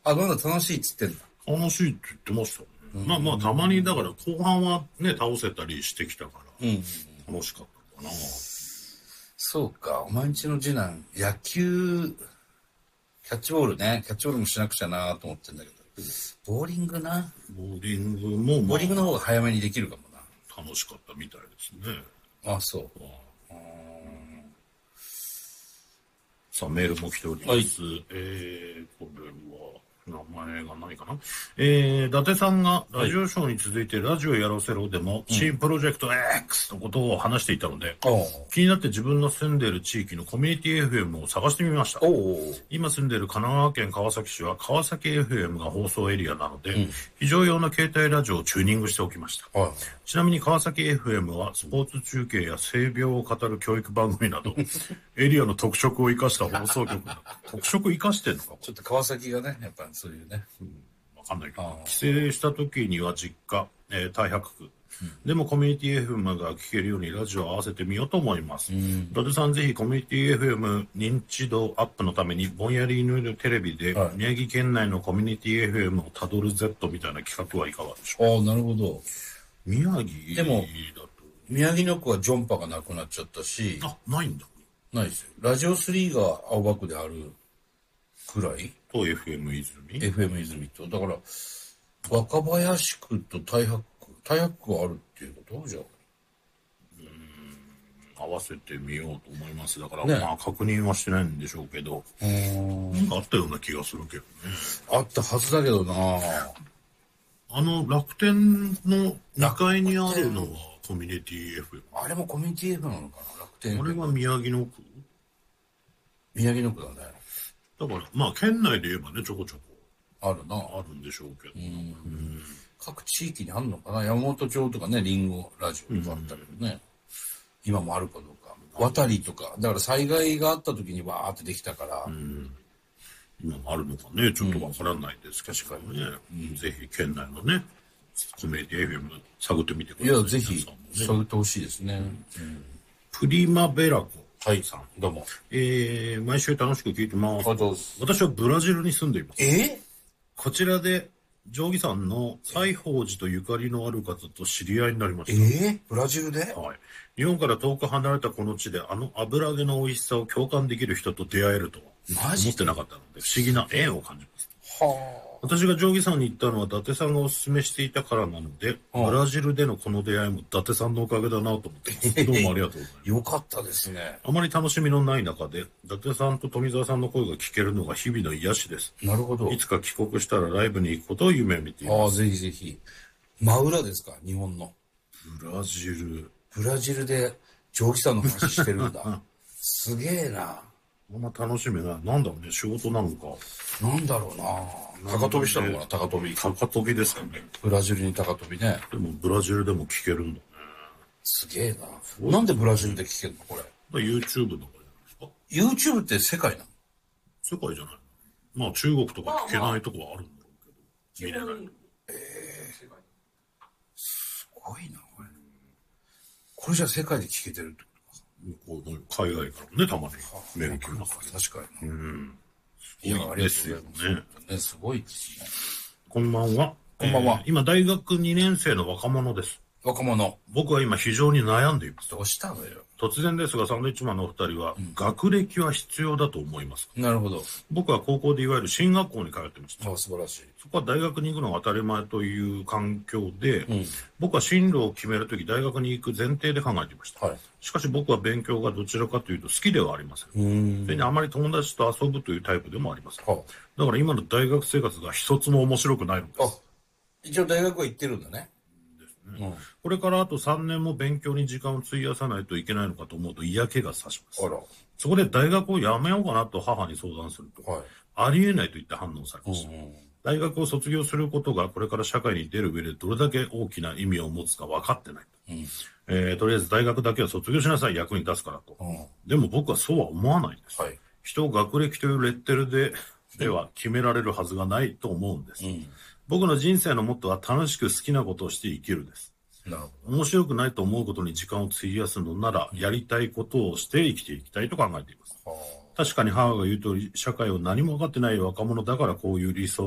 あ、なんだ楽しいっつってんだ。 楽しいって言ってましたね。まあまあ、たまに、だから後半はね、倒せたりしてきたから、楽しかったかな。 そうか、お前んちの次男、野球、キャッチボールね、キャッチボールもしなくちゃなと思ってんだけど、ボーリングな。 ボーリングも、 ボーリングの方が早めにできるかもな。楽しかったみたいですね。 あ、そう。 さあ、メールも来ております。はい、これは、名前がないかな。伊達さんがラジオショーに続いてラジオやらせろでも、新プロジェクト X のことを話していたので、気になって自分の住んでいる地域のコミュニティ FM を探してみました。今住んでいる神奈川県川崎市は川崎 FM が放送エリアなので、非常用の携帯ラジオをチューニングしておきました。ちなみに川崎 FM はスポーツ中継や性病を語る教育番組など、エリアの特色を生かした放送局だ。特色生かしてんのかちょっと川崎がね、やっぱりそういうね。 わかんないけど。帰省した時には実家、大白区。でもコミュニティ FM が聞けるようにラジオを合わせてみようと思います。伊達さんぜひコミュニティ FM 認知度アップのためにぼんやり犬のテレビで宮城県内のコミュニティ FM をたどる Z みたいな企画はいかがでしょうか。 ああ、なるほど。 宮城でも、宮城の区はジョンパがなくなっちゃったし。 あ、ないんだ。 ないですよ。ラジオ3が青葉区であるくらいと FM 泉 FM 泉と。だから、若林区と大白区があるっていうことじゃ合わせてみようと思います。だから、まあ確認はしてないんでしょうけど、なんかあったような気がするけどね。 あったはずだけどな。 楽天の2階にあるのはコミュニティ FM。 あれもコミュニティ FM なのかな、楽天。 あれは宮城野区？ 宮城野区だね。 だから、まあ県内で言えばね、ちょこちょこ。 あるな。 あるんでしょうけど。 各地域にあるのかな。山本町とかね、リンゴラジオとかあったけどね。今もあるかどうか。渡りとか。だから災害があった時にわーってできたから。 今もあるのかね、ちょっとわからないですけどね。ぜひ県内のね、コミュニティ FM 探ってみてください。 いや、ぜひ探ってほしいですね。 プリマベラコ。 はいさん、どうも。 毎週楽しく聞いてます。私はブラジルに住んでいます。こちらで、定規さんの西宝寺とゆかりのある方と知り合いになりました。ブラジルで？ はい。日本から遠く離れたこの地で、油揚げの美味しさを共感できる人と出会えるとは思ってなかったので、不思議な縁を感じます。私が定規さんに行ったのは伊達さんがお勧めしていたからなので、ブラジルでのこの出会いも伊達さんのおかげだなと思ってます。どうもありがとうございます。 よかったですね。 あまり楽しみのない中で、伊達さんと富澤さんの声が聞けるのが日々の癒しです。 なるほど。 いつか帰国したらライブに行くことを夢見ています。 ぜひぜひ。真裏ですか、日本の。 ブラジル。 ブラジルで定規さんの話してるんだ。すげえな。 あんま楽しみない。なんだろうね、仕事なのか。 なんだろうな。高跳びしたのかな、高跳び。 高跳びですかね。 ブラジルに高跳びね。 でもブラジルでも聞けるんだね。 すげえな。なんでブラジルで聞けるのこれ。 YouTube とかじゃないですか。YouTube って世界なの？ 世界じゃない。まあ中国とか聞けないとこはあるんだろうけど、見れない。 すごいな、これ。これじゃ世界で聞けてるってことか。海外からね、たまにメール来ます。 確かに。 いや、あれですよね。 すごいですね。 こんばんは。 こんばんは。 今、大学2年生の若者です。 若者。 僕は今非常に悩んでいます。 どうしたのよ。 突然ですが、サンドイッチマンのお二人は、学歴は必要だと思いますか？ なるほど。 僕は高校でいわゆる進学校に通ってました。 素晴らしい。 そこは大学に行くのが当たり前という環境で、僕は進路を決めるとき大学に行く前提で考えていました。しかし僕は勉強がどちらかというと好きではありません。それにあまり友達と遊ぶというタイプでもありません。だから今の大学生活が一つも面白くないのです。 一応大学は行ってるんだね。 これからあと3年も勉強に時間を費やさないといけないのかと思うと嫌気がさします。そこで大学を辞めようかなと母に相談すると、ありえないと言って反応されました。大学を卒業することがこれから社会に出る上でどれだけ大きな意味を持つか分かってないと。とりあえず大学だけは卒業しなさい、役に立つからと。でも僕はそうは思わないんです。人を学歴というレッテルでは決められるはずがないと思うんです。僕の人生のモットーは楽しく好きなことをして生きるです。面白くないと思うことに時間を費やすのなら、やりたいことをして生きていきたいと考えています。確かに母が言う通り、社会を何も分かってない若者だからこういう理想